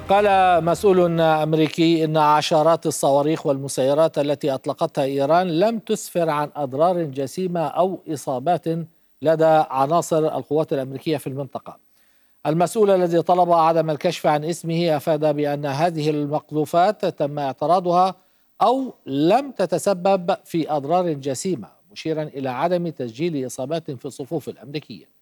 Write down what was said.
قال مسؤول أمريكي إن عشرات الصواريخ والمسيرات التي أطلقتها إيران لم تسفر عن أضرار جسيمة أو إصابات لدى عناصر القوات الأمريكية في المنطقة. المسؤول الذي طلب عدم الكشف عن اسمه أفاد بأن هذه المقذوفات تم اعتراضها أو لم تتسبب في أضرار جسيمة، مشيرا إلى عدم تسجيل إصابات في الصفوف الأمريكية.